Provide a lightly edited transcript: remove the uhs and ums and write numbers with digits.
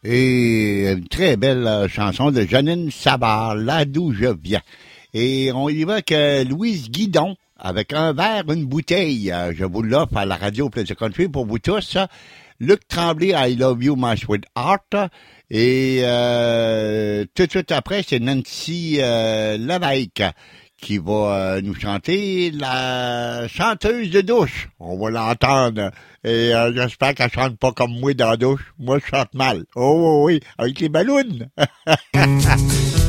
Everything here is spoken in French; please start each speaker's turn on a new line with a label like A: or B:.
A: Et une très belle chanson de Janine Savard, Là d'où je viens. Et on y va avec Louise Guidon, avec un verre, une bouteille. Je vous l'offre à la radio Plaisir Country pour vous tous. Luc Tremblay, I Love You, My Sweet Heart. Et tout de suite après, c'est Nancy Lévesque qui va nous chanter la chanteuse de douche. On va l'entendre. Et j'espère qu'elle chante pas comme moi dans la douche. Moi, je chante mal. Oh oui, avec les ballons.